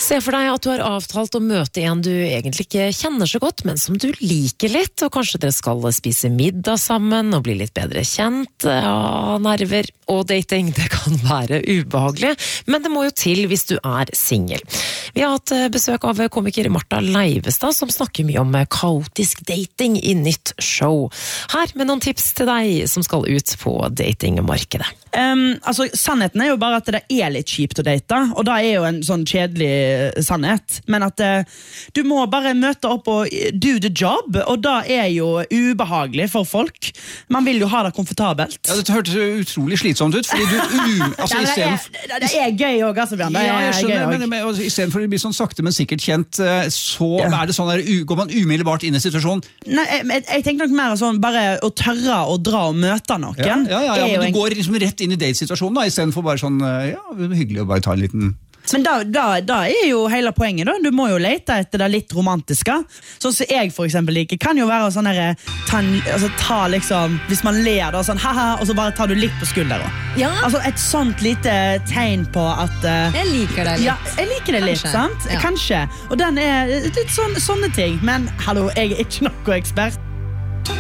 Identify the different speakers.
Speaker 1: Se for deg at du har avtalt å møte en du egentlig ikke kjenner så godt, men som du liker litt, og kanskje dere skal spise middag sammen og bli litt bedre kjent. Ja, nerver og dating, det kan være ubehagelig, men det må jo til hvis du er single. Vi har hatt besøk av komiker Martha Leivestad, som snakker mye om kaotisk dating i nytt show. Her med noen tips til deg som skal ut på datingmarkedet.
Speaker 2: Altså, sannheten er jo bare at det er litt kjipt å date, og det er jo en sånn kjedelig sannhet, men at du må bare møte opp og do the job, og det er jo ubehagelig for folk. Man vil jo ha det komfortabelt.
Speaker 3: Ja, det hørtes utrolig slitsomt ut, fordi du altså,
Speaker 2: det er gøy også, altså, Bjørn.
Speaker 3: Ja, jeg skjønner, men i stedet for å bli sånn sakte, men sikkert kjent, så er det sånn der, går man umiddelbart inn i situasjonen.
Speaker 2: Nei, jeg tenker nok mer sånn, bare å tørre å dra og møte noen.
Speaker 3: Ja, men du går liksom rett inn i datesituasjonen da, i stedet for bare sånn, hyggelig å bare ta en liten...
Speaker 2: Men da er jo hele poenget da. Du må jo lete etter det litt romantiske. Sånn som jeg for eksempel liker, kan jo være sånn der, ta liksom, hvis man ler da, sånn haha, og så bare tar du litt på skulderen.
Speaker 1: Ja.
Speaker 2: Altså et sånt lite tegn på at
Speaker 1: jeg liker det litt.
Speaker 2: Ja, jeg liker det litt, sant? Ja. Kanskje. Og den er litt sånne ting. Men hallo, jeg er ikke noe ekspert.